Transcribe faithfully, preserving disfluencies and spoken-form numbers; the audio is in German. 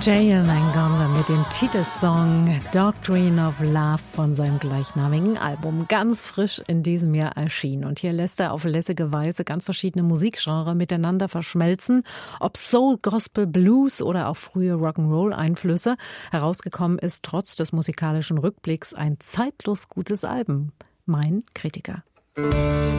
Jay Manganda mit dem Titelsong Doctrine of Love von seinem gleichnamigen Album, ganz frisch in diesem Jahr erschienen. Und hier lässt er auf lässige Weise ganz verschiedene Musikgenres miteinander verschmelzen, ob Soul, Gospel, Blues oder auch frühe Rock'n'Roll-Einflüsse. Herausgekommen ist trotz des musikalischen Rückblicks ein zeitlos gutes Album. Mein Kritiker.